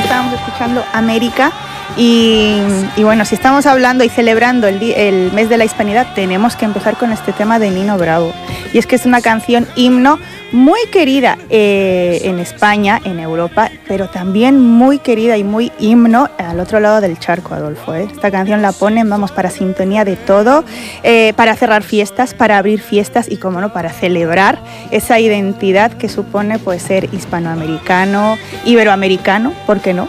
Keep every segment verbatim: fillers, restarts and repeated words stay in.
estábamos escuchando América. Y, y bueno, si estamos hablando y celebrando el, el mes de la hispanidad, tenemos que empezar con este tema de Nino Bravo. Y es que es una canción himno muy querida eh, en España, en Europa, pero también muy querida y muy himno al otro lado del charco, Adolfo, ¿eh? Esta canción la ponen, vamos, para sintonía de todo, eh, para cerrar fiestas, para abrir fiestas y, como no, para celebrar esa identidad que supone pues ser hispanoamericano, iberoamericano, ¿por qué no?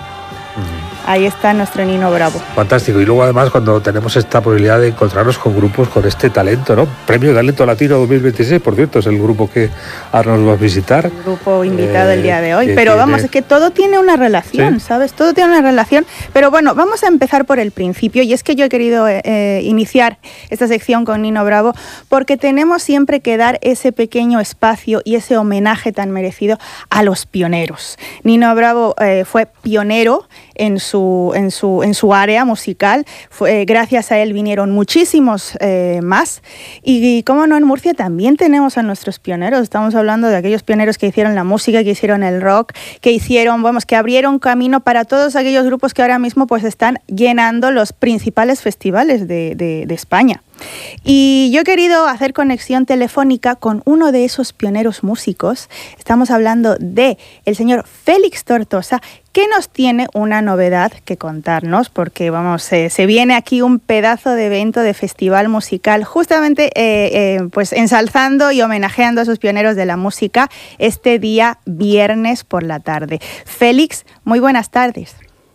Ahí está nuestro Nino Bravo. Fantástico. Y luego además cuando tenemos esta posibilidad de encontrarnos con grupos con este talento, ¿no? Premio Talento Latino dos mil veintiséis, por cierto, es el grupo que ahora nos va a visitar. El grupo invitado eh, el día de hoy. Pero tiene... vamos, es que todo tiene una relación, ¿sí? ¿Sabes? Todo tiene una relación. Pero bueno, vamos a empezar por el principio. Y es que yo he querido eh, iniciar esta sección con Nino Bravo porque tenemos siempre que dar ese pequeño espacio y ese homenaje tan merecido a los pioneros. Nino Bravo eh, fue pionero en su, en su, en su área musical. Fue, gracias a él vinieron muchísimos eh, más. Y, y cómo no, en Murcia también tenemos a nuestros pioneros. Estamos hablando de aquellos pioneros que hicieron la música, que hicieron el rock, que hicieron, vamos, que abrieron camino para todos aquellos grupos que ahora mismo pues están llenando los principales festivales de, de, de España. Y yo he querido hacer conexión telefónica con uno de esos pioneros músicos. Estamos hablando de el señor Félix Tortosa, que nos tiene una novedad que contarnos, porque vamos, eh, se viene aquí un pedazo de evento de festival musical, justamente eh, eh, pues ensalzando y homenajeando a esos pioneros de la música este día viernes por la tarde. Félix, muy buenas tardes.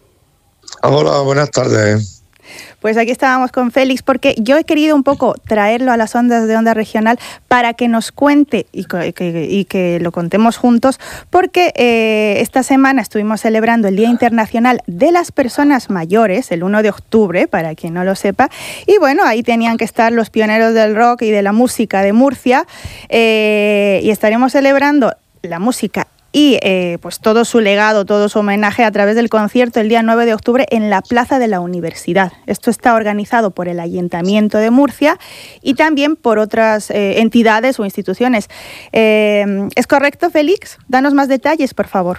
Hola, buenas tardes. Pues aquí estábamos con Félix porque yo he querido un poco traerlo a las ondas de Onda Regional para que nos cuente y que, y que lo contemos juntos, porque eh, esta semana estuvimos celebrando el Día Internacional de las Personas Mayores, el uno de octubre, para quien no lo sepa, y bueno, ahí tenían que estar los pioneros del rock y de la música de Murcia, eh, y estaremos celebrando la música y eh, pues todo su legado, todo su homenaje a través del concierto el día nueve de octubre en la Plaza de la Universidad. Esto está organizado por el Ayuntamiento de Murcia y también por otras eh, entidades o instituciones. Eh, ¿Es correcto, Félix? Danos más detalles, por favor.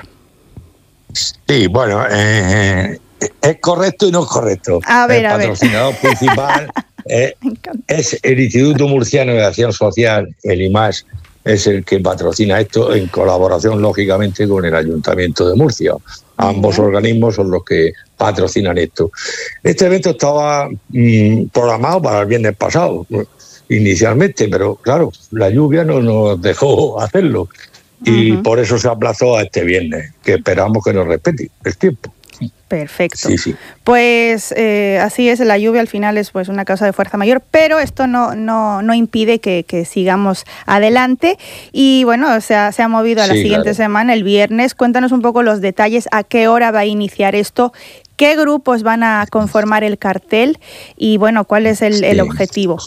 Sí, bueno, eh, es correcto y no es correcto. A ver, el a ver. patrocinador principal eh, es el Instituto Murciano de Acción Social, el I M A S, es el que patrocina esto en colaboración, lógicamente, con el Ayuntamiento de Murcia. Ambos organismos son los que patrocinan esto. Este evento estaba mmm, programado para el viernes pasado, inicialmente, pero claro, la lluvia no nos dejó hacerlo. Y uh-huh. por eso se aplazó a este viernes, que esperamos que nos respete el tiempo. Perfecto. Sí, sí. Pues eh, así es, la lluvia al final es pues una causa de fuerza mayor, pero esto no, no, no impide que, que sigamos adelante. Y bueno, o sea, se ha movido a la sí, siguiente claro. semana, el viernes. Cuéntanos un poco los detalles, a qué hora va a iniciar esto, qué grupos van a conformar el cartel y bueno, cuál es el, sí. el objetivo.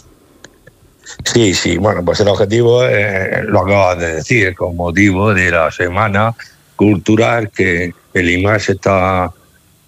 Sí, sí, bueno, pues el objetivo eh, lo acabas de decir, con motivo de la semana cultural que el I M A S está